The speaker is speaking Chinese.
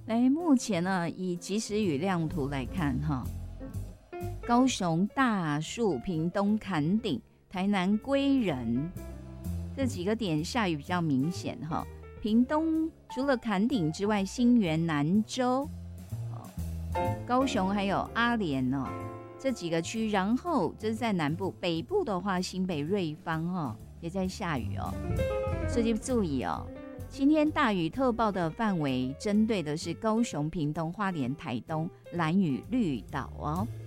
来，目前呢，以即时雨量图来看哈，高雄大树、屏东崁顶、台南归仁这几个点下雨比较明显哈。屏东除了崁顶之外，新园、南州、高雄还有阿莲哦这几个区，然后这是在南部，北部的话，新北瑞芳哦也在下雨哦，所以注意哦。今天大雨特报的范围针对的是高雄、屏东、花莲、台东、兰屿、绿岛哦。